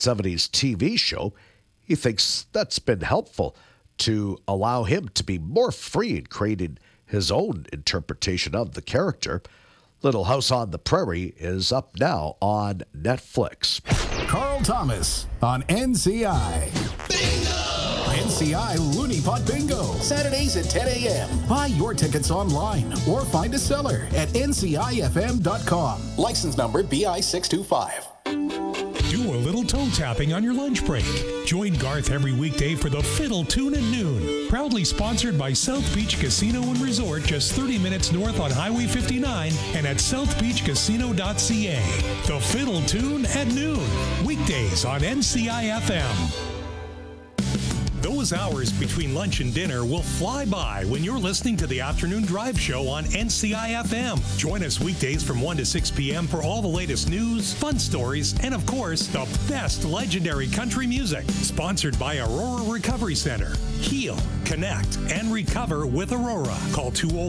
70s TV show, he thinks that's been helpful to allow him to be more free in creating his own interpretation of the character. Little House on the Prairie is up now on Netflix. Carl Thomas on NCI. Bingo! NCI Looney Pot Bingo. Saturdays at 10 a.m. Buy your tickets online or find a seller at ncifm.com. License number BI 625. Do a little toe tapping on your lunch break. Join Garth every weekday for the Fiddle Tune at noon. Proudly sponsored by South Beach Casino and Resort, just 30 minutes north on Highway 59 and at southbeachcasino.ca. The Fiddle Tune at noon. Weekdays on NCI-FM. Those hours between lunch and dinner will fly by when you're listening to the Afternoon Drive Show on NCI-FM. Join us weekdays from 1 to 6 p.m. for all the latest news, fun stories, and of course, the best legendary country music. Sponsored by Aurora Recovery Center. Heal, connect, and recover with Aurora. Call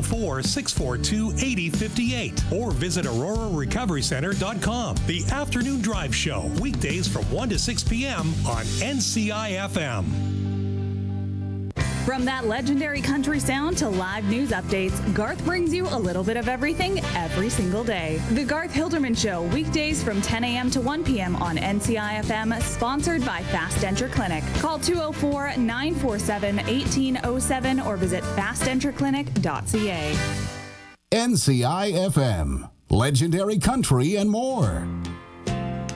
204-642-8058 or visit aurorarecoverycenter.com. The Afternoon Drive Show, weekdays from 1 to 6 p.m. on NCI-FM. From that legendary country sound to live news updates, Garth brings you a little bit of everything every single day. The Garth Hilderman Show, weekdays from 10 a.m. to 1 p.m. on NCI-FM, sponsored by Fast Denture Clinic. Call 204-947-1807 or visit fastdentureclinic.ca. NCI-FM, legendary country and more.